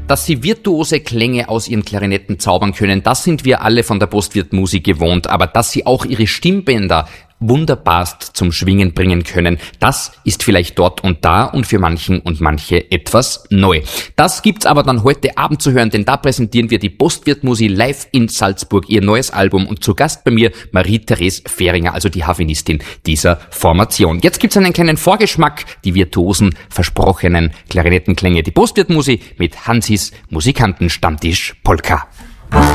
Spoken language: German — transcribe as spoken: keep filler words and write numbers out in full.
Dass sie virtuose Klänge aus ihren Klarinetten zaubern können, das sind wir alle von der Postwirtmusik gewohnt. Aber dass sie auch ihre Stimmbänder wunderbarst zum Schwingen bringen können, das ist vielleicht dort und da und für manchen und manche etwas neu. Das gibt's aber dann heute Abend zu hören, denn da präsentieren wir die Postwirtmusik live in Salzburg, ihr neues Album, und zu Gast bei mir Marie-Therese Fehringer, also die Harfenistin dieser Formation. Jetzt gibt's einen kleinen Vorgeschmack, die virtuosen, versprochenen Klarinettenklänge, die Postwirtmusik mit Hansis Musikantenstammtisch Polka.